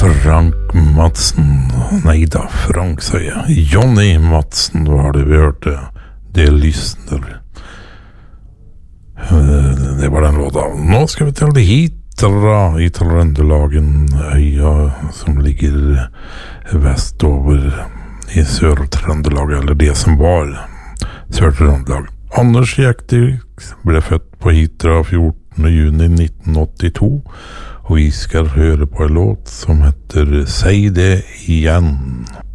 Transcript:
Frank Madsen. Nei da, Frank, sier jeg. Johnny Madsen var det vi hørte. Det lysner. Det var den låta. Nå skal vi til Hitra i Trøndelagen, øya som ligger vestover i Sør-Trøndelag, eller det som var Sør-Trøndelag. Anders Jektvik ble født på Hitra 14. juni 1982, og vi skal høre på en låt som heter «Si det igjen».